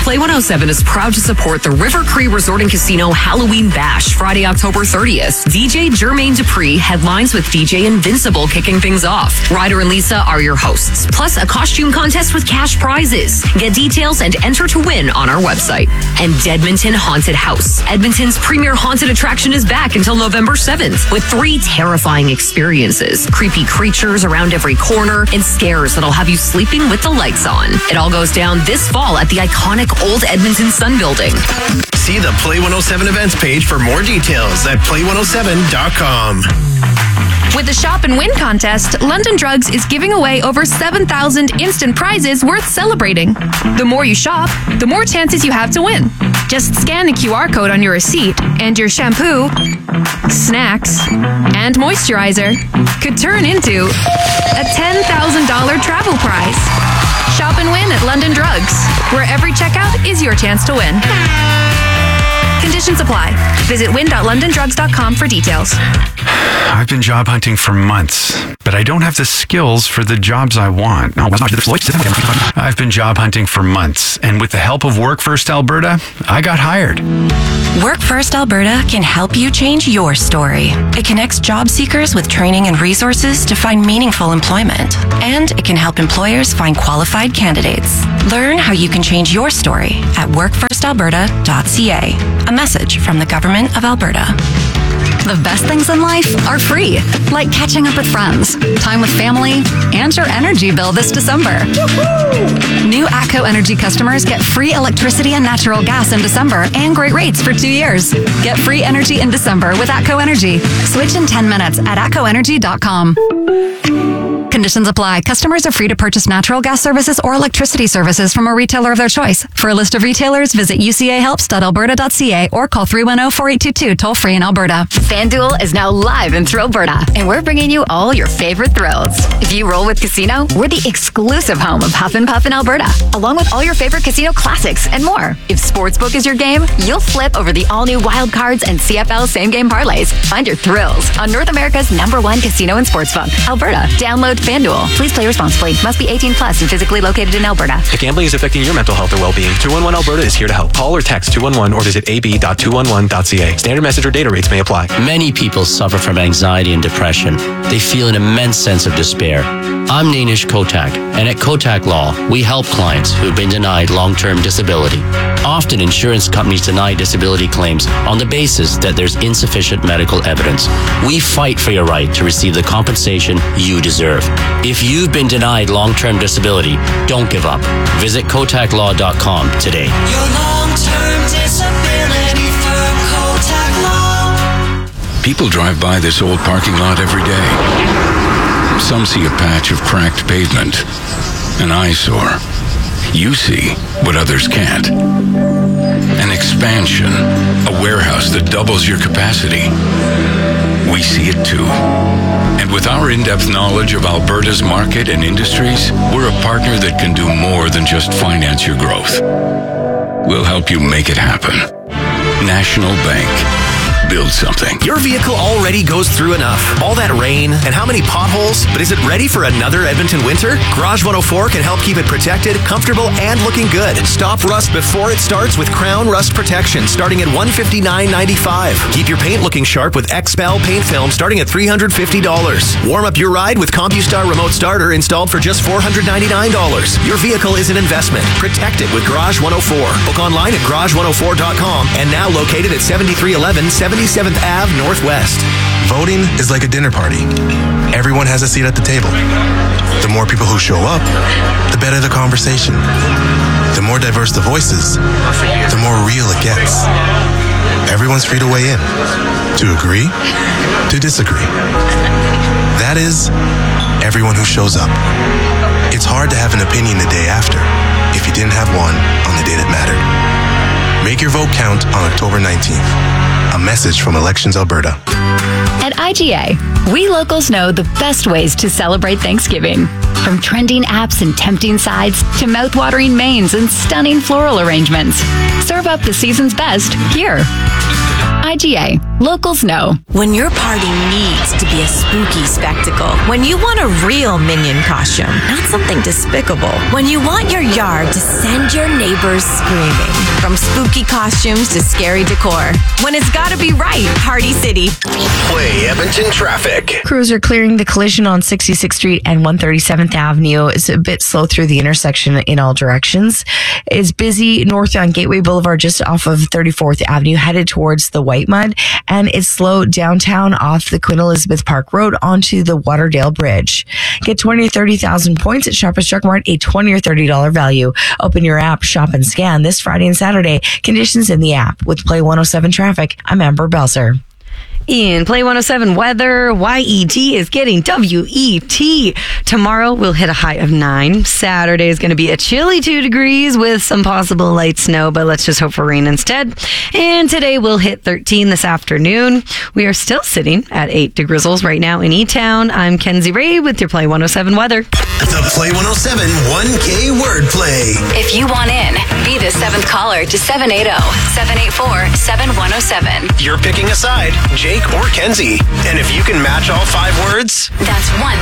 Play 107 is proud to support the River Cree Resort and Casino Halloween Bash, Friday, October 30th. DJ Jermaine Dupree headlines with DJ Invincible kicking things off. Ryder and Lisa are your hosts, plus a costume contest with cash prizes. Get details and enter to win on our website. And Edmonton Haunted House. Edmonton's premier haunted attraction is back until November 7th with 3 terrifying experiences. Creepy creatures around every corner and scares that'll have you sleeping with the lights on. It all goes down this fall at the iconic Old Edmonton Sun Building. See the Play 107 events page for more details at play107.com. With the Shop and Win contest, London Drugs is giving away over 7,000 instant prizes worth celebrating. The more you shop, the more chances you have to win. Just scan the QR code on your receipt, and your shampoo, snacks, and moisturizer could turn into a $10,000 travel prize. Shop and win at London Drugs, where every checkout is your chance to win. Conditions apply. Visit win.londondrugs.com for details. I've been job hunting for months, but I don't have the skills for the jobs I want. I've been job hunting for months, and with the help of Work First Alberta, I got hired. Work First Alberta can help you change your story. It connects job seekers with training and resources to find meaningful employment, and it can help employers find qualified candidates. Learn how you can change your story at workfirstalberta.ca. A message from the Government of Alberta. The best things in life are free, like catching up with friends, time with family, and your energy bill this December. Woo-hoo! New ATCO Energy customers get free electricity and natural gas in December and great rates for 2 years. Get free energy in December with ATCO Energy. Switch in 10 minutes at atcoenergy.com. Conditions apply. Customers are free to purchase natural gas services or electricity services from a retailer of their choice. For a list of retailers, visit ucahelps.alberta.ca or call 310-4822 toll-free in Alberta. FanDuel is now live in Thrill Alberta, and we're bringing you all your favorite thrills. If you roll with Casino, we're the exclusive home of Huff and Puff in Alberta, along with all your favorite casino classics and more. If Sportsbook is your game, you'll flip over the all-new Wild Cards and CFL same-game parlays. Find your thrills on North America's #1 casino and sportsbook, Alberta. Download FanDuel. Please play responsibly. Must be 18 plus and physically located in Alberta. If gambling is affecting your mental health or well-being, 211 Alberta is here to help. Call or text 211 or visit ab.211.ca. Standard message or data rates may apply. Many people suffer from anxiety and depression. They feel an immense sense of despair. I'm Nainish Kotak, and at Kotak Law, we help clients who've been denied long-term disability. Often, insurance companies deny disability claims on the basis that there's insufficient medical evidence. We fight for your right to receive the compensation you deserve. If you've been denied long-term disability, don't give up. Visit KotakLaw.com today. Your long-term disability firm, Kotak Law. People drive by this old parking lot every day. Some see a patch of cracked pavement, an eyesore. You see what others can't. An expansion, a warehouse that doubles your capacity. We see it too. And with our in-depth knowledge of Alberta's market and industries, we're a partner that can do more than just finance your growth. We'll help you make it happen. National Bank. Build something. Your vehicle already goes through enough. All that rain and how many potholes, but is it ready for another Edmonton winter? Garage 104 can help keep it protected, comfortable, and looking good. Stop rust before it starts with Crown Rust Protection, starting at $159.95. Keep your paint looking sharp with XPEL paint film, starting at $350. Warm up your ride with CompuStar Remote Starter, installed for just $499. Your vehicle is an investment. Protect it with Garage 104. Book online at garage104.com, and now located at 7311 77th Ave Northwest. Voting is like a dinner party. Everyone has a seat at the table. The more people who show up, the better the conversation. The more diverse the voices, the more real it gets. Everyone's free to weigh in. To agree, to disagree. That is, everyone who shows up. It's hard to have an opinion the day after if you didn't have one on the day that mattered. Make your vote count on October 19th. A message from Elections Alberta. At IGA, we locals know the best ways to celebrate Thanksgiving. From trending apps and tempting sides to mouth-watering mains and stunning floral arrangements. Serve up the season's best here. IGA. Locals know. When your party needs to be a spooky spectacle. When you want a real Minion costume, not something despicable. When you want your yard to send your neighbors screaming. From spooky costumes to scary decor. When it's gotta be right, Party City. Play Edmonton traffic. Crews are clearing the collision on 66th Street and 137th Avenue. It's a bit slow through the intersection in all directions. It's busy north on Gateway Boulevard just off of 34th Avenue headed towards the White Mud, and it's slow downtown off the Queen Elizabeth Park Road onto the Waterdale Bridge. Get 20 or 30,000 points at Shoppers Drug Mart, a $20 or $30 value. Open your app, shop and scan this Friday and Saturday. Conditions in the app. With Play 107 traffic, I'm Amber Belzer. In Play 107 weather, YET is getting WET. Tomorrow we'll hit a high of 9. Saturday is going to be a chilly 2 degrees with some possible light snow, but let's just hope for rain instead. And today we'll hit 13 this afternoon. We are still sitting at 8 degrizzles right now in E-Town. I'm Kenzie Ray with your Play 107 weather. The Play 107 1K wordplay. If you want in, be the 7th caller to 780-784-7107. You're picking a side, Jake or Kenzie. And if you can match all 5 words, that's one